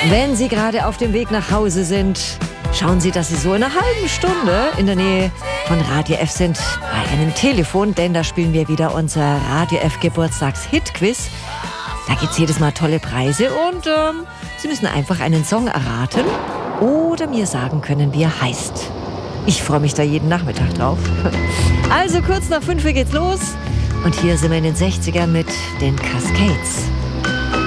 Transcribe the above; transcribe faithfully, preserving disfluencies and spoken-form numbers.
Wenn Sie gerade auf dem Weg nach Hause sind, schauen Sie, dass Sie so in einer halben Stunde in der Nähe von Radio F sind bei einem Telefon, denn da spielen wir wieder unser Radio F Geburtstags-Hit-Quiz. Da gibt es jedes Mal tolle Preise und ähm, Sie müssen einfach einen Song erraten oder mir sagen können, wie er heißt. Ich freue mich da jeden Nachmittag drauf. Also kurz nach fünf Uhr geht's los und hier sind wir in den sechzigern mit den Cascades.